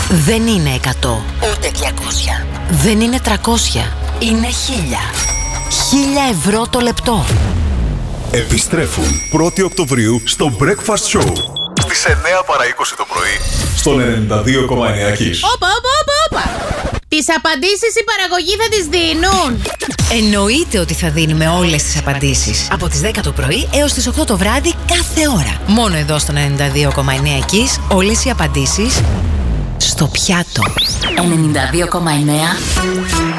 Δεν είναι 100, ούτε 200. Δεν είναι 300, είναι 1000. 1000 ευρώ το λεπτό. Επιστρέφουν 1η Οκτωβρίου στο Breakfast Show. Στις 9 παρά 20 το πρωί, στον 92,9 Kiss. Όπα. Τις απαντήσεις η παραγωγή θα τις δίνουν. Εννοείται ότι θα δίνουμε όλες τις απαντήσεις. Από τις 10 το πρωί έως τις 8 το βράδυ κάθε ώρα. Μόνο εδώ στον 92,9 Kiss, όλες οι απαντήσεις στο πιάτο. 92,9